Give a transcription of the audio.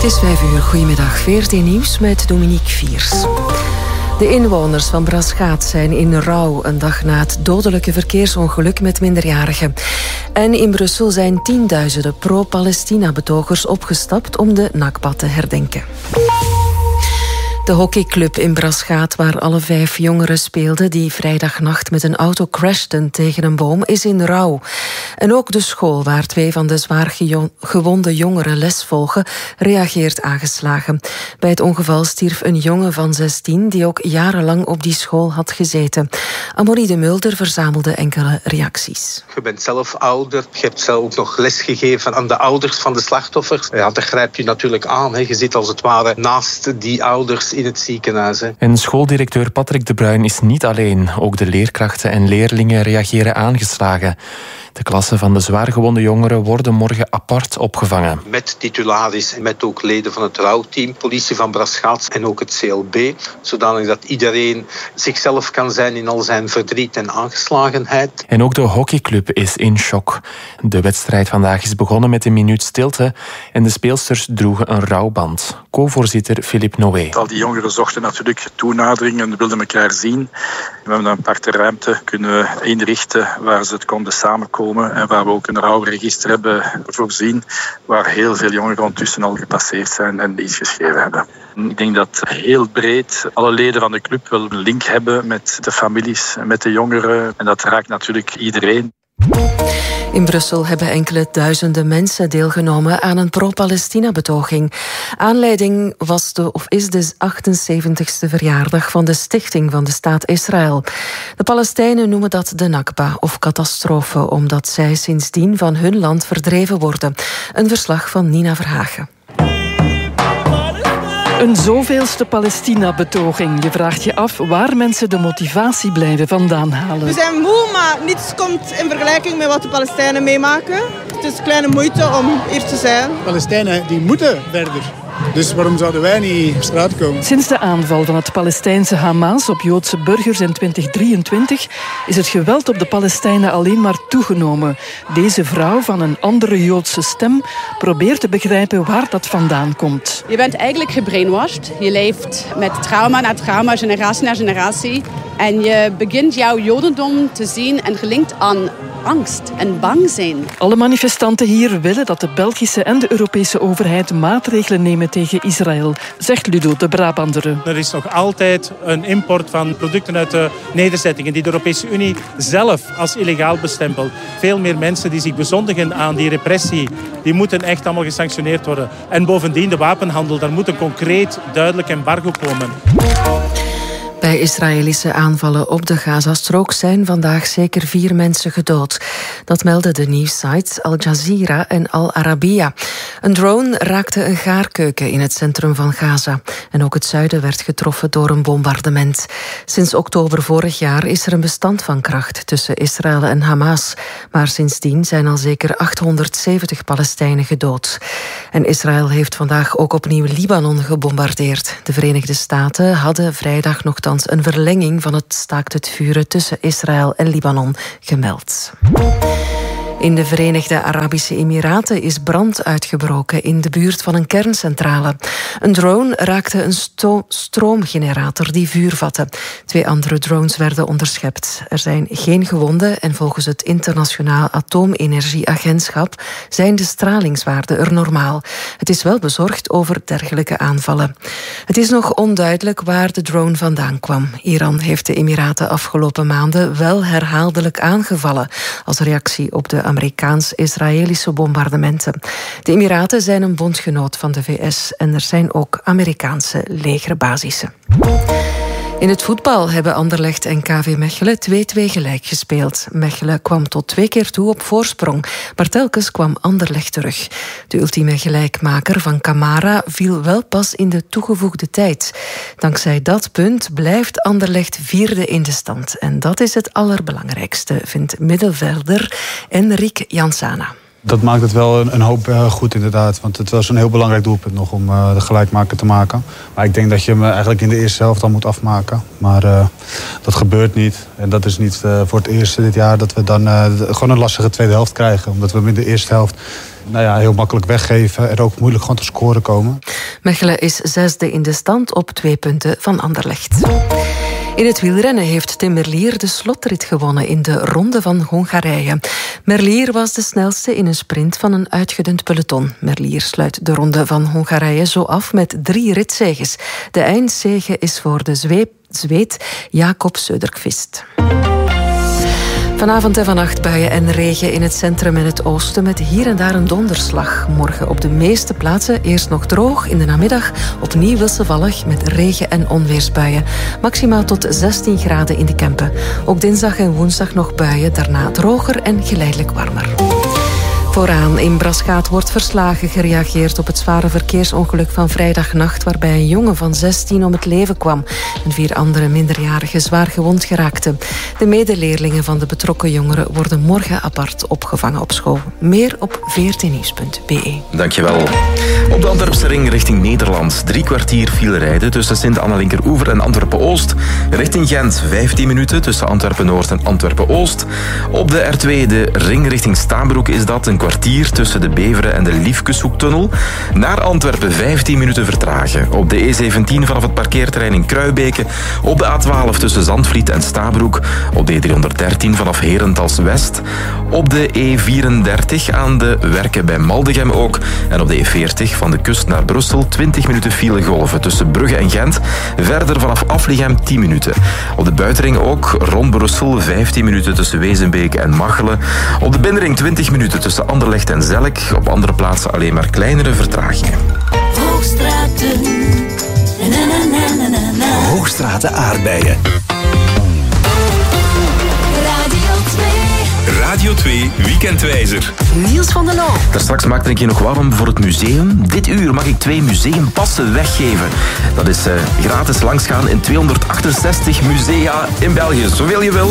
Het is 5 uur. Goedemiddag. VRT Nieuws met Dominique Viers. De inwoners van Braschaat zijn in rouw een dag na het dodelijke verkeersongeluk met minderjarigen. En in Brussel zijn tienduizenden pro-Palestina-betogers opgestapt om de Nakba te herdenken. De hockeyclub in Braschaat, waar alle 5 jongeren speelden die vrijdagnacht met een auto crashten tegen een boom, is in rouw. En ook de school, waar 2 van de zwaar gewonde jongeren les volgen, reageert aangeslagen. Bij het ongeval stierf een jongen van 16 die ook jarenlang op die school had gezeten. Amorie de Mulder verzamelde enkele reacties. Je bent zelf ouder, je hebt zelf ook nog les gegeven aan de ouders van de slachtoffers. Ja, dat grijpt je natuurlijk aan. Je zit als het ware naast die ouders in het ziekenhuis. En schooldirecteur Patrick de Bruin is niet alleen. Ook de leerkrachten en leerlingen reageren aangeslagen. De klassen van de zwaargewonde jongeren worden morgen apart opgevangen. Met titularis en met ook leden van het rouwteam, politie van Braschaat en ook het CLB. Zodanig dat iedereen zichzelf kan zijn in al zijn verdriet en aangeslagenheid. En ook de hockeyclub is in shock. De wedstrijd vandaag is begonnen met een minuut stilte en de speelsters droegen een rouwband. Co-voorzitter Philippe Noé. Al die jongeren zochten natuurlijk toenadering en wilden elkaar zien. We hebben een aparte ruimte kunnen inrichten waar ze het konden samenkomen. En waar we ook een rouwregister hebben voorzien, waar heel veel jongeren ondertussen al gepasseerd zijn en iets geschreven hebben. Ik denk dat heel breed alle leden van de club wel een link hebben met de families en met de jongeren. En dat raakt natuurlijk iedereen. In Brussel hebben enkele duizenden mensen deelgenomen aan een pro-Palestina-betoging. Aanleiding is de 78e verjaardag van de stichting van de staat Israël. De Palestijnen noemen dat de Nakba of catastrofe, omdat zij sindsdien van hun land verdreven worden. Een verslag van Nina Verhagen. Een zoveelste Palestina-betoging. Je vraagt je af waar mensen de motivatie blijven vandaan halen. We zijn moe, maar niets komt in vergelijking met wat de Palestijnen meemaken. Het is een kleine moeite om hier te zijn. Palestijnen die moeten verder. Dus waarom zouden wij niet op straat komen? Sinds de aanval van het Palestijnse Hamas op Joodse burgers in 2023 is het geweld op de Palestijnen alleen maar toegenomen. Deze vrouw van een andere Joodse stem probeert te begrijpen waar dat vandaan komt. Je bent eigenlijk gebrainwashed. Je leeft met trauma na trauma, generatie na generatie. En je begint jouw Jodendom te zien en gelinkt aan angst en bang zijn. Alle manifestanten hier willen dat de Belgische en de Europese overheid maatregelen nemen tegen Israël, zegt Ludo de Brabander. Er is nog altijd een import van producten uit de nederzettingen die de Europese Unie zelf als illegaal bestempelt. Veel meer mensen die zich bezondigen aan die repressie, die moeten echt allemaal gesanctioneerd worden. En bovendien de wapenhandel, daar moet een concreet, duidelijk embargo komen. Bij Israëlische aanvallen op de Gazastrook zijn vandaag zeker 4 mensen gedood. Dat melden de nieuwssites Al Jazeera en Al Arabiya. Een drone raakte een gaarkeuken in het centrum van Gaza. En ook het zuiden werd getroffen door een bombardement. Sinds oktober vorig jaar is er een bestand van kracht tussen Israël en Hamas. Maar sindsdien zijn al zeker 870 Palestijnen gedood. En Israël heeft vandaag ook opnieuw Libanon gebombardeerd. De Verenigde Staten hadden vrijdag nogthans een verlenging van het staakt het vuren tussen Israël en Libanon gemeld. In de Verenigde Arabische Emiraten is brand uitgebroken in de buurt van een kerncentrale. Een drone raakte een stroomgenerator die vuur vatte. 2 andere drones werden onderschept. Er zijn geen gewonden en volgens het Internationaal Atoomenergieagentschap zijn de stralingswaarden er normaal. Het is wel bezorgd over dergelijke aanvallen. Het is nog onduidelijk waar de drone vandaan kwam. Iran heeft de Emiraten afgelopen maanden wel herhaaldelijk aangevallen als reactie op de Amerikaans-Israëlische bombardementen. De Emiraten zijn een bondgenoot van de VS en er zijn ook Amerikaanse legerbasissen. In het voetbal hebben Anderlecht en KV Mechelen 2-2 gelijk gespeeld. Mechelen kwam tot 2 keer toe op voorsprong, maar telkens kwam Anderlecht terug. De ultieme gelijkmaker van Camara viel wel pas in de toegevoegde tijd. Dankzij dat punt blijft Anderlecht 4e in de stand. En dat is het allerbelangrijkste, vindt middenvelder Enric Jansana. Dat maakt het wel een hoop goed inderdaad. Want het was een heel belangrijk doelpunt nog om de gelijkmaker te maken. Maar ik denk dat je hem eigenlijk in de eerste helft al moet afmaken. Maar dat gebeurt niet. En dat is niet voor het eerst dit jaar dat we dan gewoon een lastige tweede helft krijgen. Omdat we hem in de eerste helft heel makkelijk weggeven. En ook moeilijk gewoon te scoren komen. Mechelen is 6e in de stand op 2 punten van Anderlecht. In het wielrennen heeft Tim Merlier de slotrit gewonnen in de Ronde van Hongarije. Merlier was de snelste in een sprint van een uitgedund peloton. Merlier sluit de Ronde van Hongarije zo af met 3 ritzeges. De eindzege is voor de Zweed Jakob Söderqvist. Vanavond en vannacht buien en regen in het centrum en het oosten met hier en daar een donderslag. Morgen op de meeste plaatsen eerst nog droog, in de namiddag opnieuw wisselvallig met regen- en onweersbuien. Maximaal tot 16 graden in de Kempen. Ook dinsdag en woensdag nog buien, daarna droger en geleidelijk warmer. Vooraan in Braschaat wordt verslagen gereageerd op het zware verkeersongeluk van vrijdagnacht, waarbij een jongen van 16 om het leven kwam en 4 andere minderjarigen zwaar gewond geraakten. De medeleerlingen van de betrokken jongeren worden morgen apart opgevangen op school. Meer op vrtnieuws.be. Dankjewel. Op de Antwerpse ring richting Nederland 3 kwartier file rijden tussen Sint-Anna-Linkeroever en Antwerpen-Oost. Richting Gent 15 minuten tussen Antwerpen-Noord en Antwerpen-Oost. Op de R2 de ring richting Staanbroek is dat een kwartier tussen de Beveren en de Liefkeshoektunnel. Naar Antwerpen 15 minuten vertragen. Op de E17 vanaf het parkeerterrein in Kruibeke. Op de A12 tussen Zandvliet en Stabroek. Op de E313 vanaf Herentals West. Op de E34 aan de Werken bij Maldegem ook. En op de E40 van de kust naar Brussel 20 minuten file golven tussen Brugge en Gent. Verder vanaf Afligem 10 minuten. Op de buitenring ook rond Brussel 15 minuten tussen Wezenbeek en Machelen. Op de binnenring 20 minuten tussen Anderlecht en Zelk. Op andere plaatsen alleen maar kleinere vertragingen. Hoogstraten. Hoogstraten aardbeien. Radio 2 Weekendwijzer. Niels van den Loo. Daar straks maakte ik je nog warm voor het museum. Dit uur mag ik 2 museumpassen weggeven. Dat is gratis langsgaan in 268 musea in België. Zoveel je wil.